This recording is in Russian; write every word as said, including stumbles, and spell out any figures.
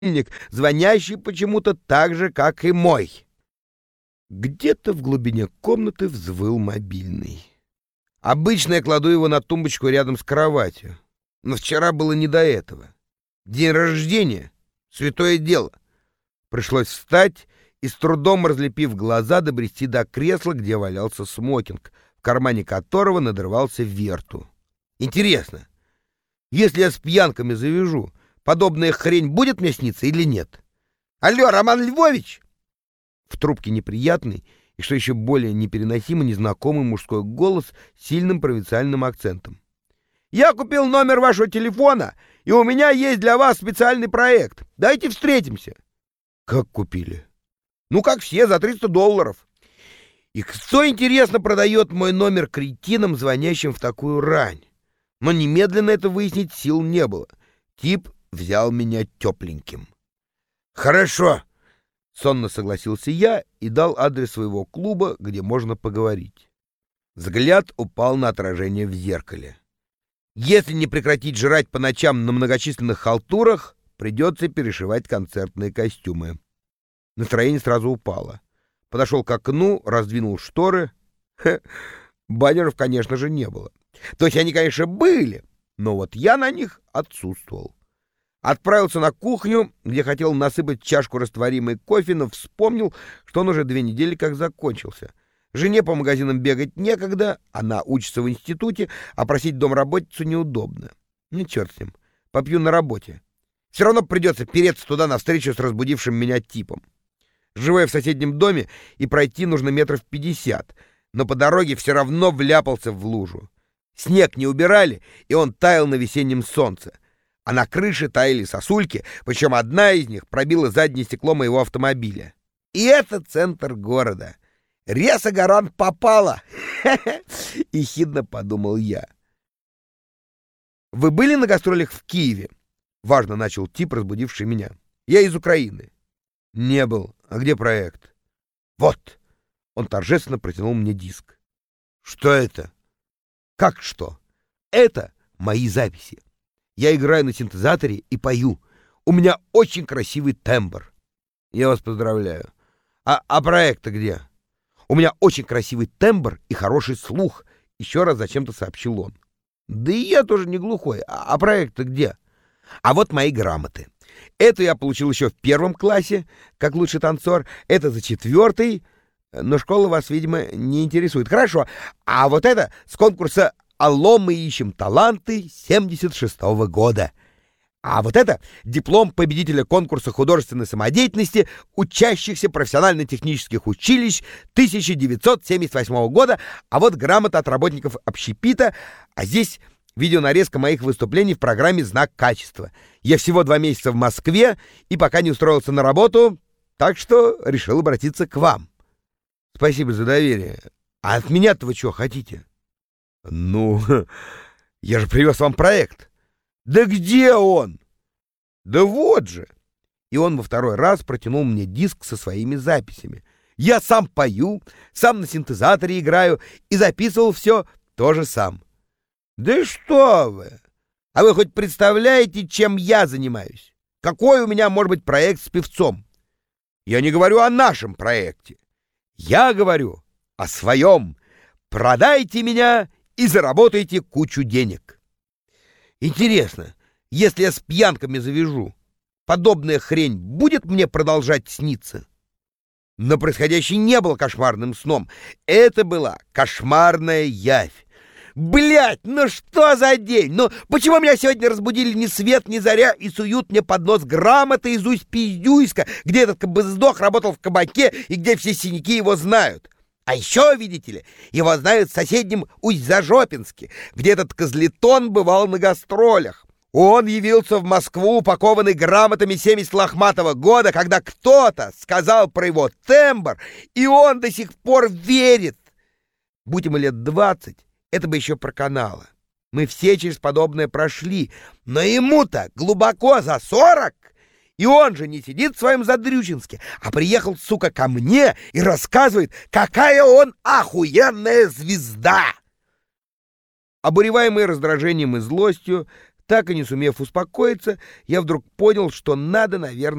звонящий почему-то так же, как и мой. Где-то в глубине комнаты взвыл мобильный. Обычно я кладу его на тумбочку рядом с кроватью, но вчера было не до этого. День рождения — святое дело. Пришлось встать и, с трудом разлепив глаза, добрести до кресла, где валялся смокинг, в кармане которого надрывался Верту. Интересно, если я с пьянками завяжу, подобная хрень будет мне сниться или нет? Алло, Роман Львович! В трубке неприятный и, что еще более непереносимо, незнакомый мужской голос с сильным провинциальным акцентом. «Я купил номер вашего телефона, и у меня есть для вас специальный проект. Давайте встретимся». «Как купили?» «Ну, как все, за триста долларов». И кто, интересно, продает мой номер кретинам, звонящим в такую рань? Но немедленно это выяснить сил не было. Тип взял меня тепленьким. «Хорошо», — сонно согласился я и дал адрес своего клуба, где можно поговорить. Взгляд упал на отражение в зеркале. Если не прекратить жрать по ночам на многочисленных халтурах, придется перешивать концертные костюмы. Настроение сразу упало. Подошел к окну, раздвинул шторы. Хе, баннеров, конечно же, не было. То есть они, конечно, были, но вот я на них отсутствовал. Отправился на кухню, где хотел насыпать чашку растворимой кофе, но вспомнил, что он уже две недели как закончился. Жене по магазинам бегать некогда, она учится в институте, а просить домработницу неудобно. Ну, черт с ним, попью на работе. Все равно придется переться туда навстречу с разбудившим меня типом. Живу я в соседнем доме, и пройти нужно метров пятьдесят, но по дороге все равно вляпался в лужу. Снег не убирали, и он таял на весеннем солнце. А на крыше таяли сосульки, причем одна из них пробила заднее стекло моего автомобиля. И это центр города. Реса-Гарант попала! — ехидно подумал я. «Вы были на гастролях в Киеве?» — важно начал тип, разбудивший меня. «Я из Украины». «Не был. А где проект?» «Вот!» — он торжественно протянул мне диск. «Что это?» «Как что? Это мои записи. Я играю на синтезаторе и пою. У меня очень красивый тембр». «Я вас поздравляю. А, а проект-то где?» «У меня очень красивый тембр и хороший слух», — еще раз зачем-то сообщил он. «Да и я тоже не глухой. А, а проект-то где?» «А вот мои грамоты. Эту я получил еще в первом классе, как лучший танцор. Это за четвертый, но школа вас, видимо, не интересует. Хорошо. А вот это с конкурса «Алло, мы ищем таланты» семьдесят шестого года. А вот это диплом победителя конкурса художественной самодеятельности учащихся профессионально-технических училищ тысяча девятьсот семьдесят восьмого года. А вот грамота от работников общепита. А здесь видеонарезка моих выступлений в программе «Знак качества». Я всего два месяца в Москве и пока не устроился на работу, так что решил обратиться к вам. Спасибо за доверие. А от меня-то вы чего хотите? Ну, я же привез вам проект. Да где он? Да вот же. И он во второй раз протянул мне диск со своими записями. Я сам пою, сам на синтезаторе играю и записывал все тоже сам. Да что вы! А вы хоть представляете, чем я занимаюсь? Какой у меня может быть проект с певцом? Я не говорю о нашем проекте. Я говорю о своем. Продайте меня и заработайте кучу денег. Интересно, если я с пьянками завяжу, подобная хрень будет мне продолжать сниться? Но происходящее не было кошмарным сном. Это была кошмарная явь. Блять, ну что за день? Ну почему меня сегодня разбудили ни свет, ни заря и суют мне под нос грамоты из Усть-Пиздюйска, где этот кабыздох работал в кабаке и где все синяки его знают? А еще, видите ли, его знают в соседнем Усть-Зажопинске, где этот козлетон бывал на гастролях. Он явился в Москву, упакованный грамотами семьдесят лохматого года, когда кто-то сказал про его тембр, и он до сих пор верит. Будь ему лет двадцать, это бы еще проканало. Мы все через подобное прошли, но ему-то глубоко за сорок, и он же не сидит в своем Задрючинске, а приехал, сука, ко мне и рассказывает, какая он охуенная звезда. Обуреваемый раздражением и злостью, Так и не сумев успокоиться, я вдруг понял, что надо, наверное,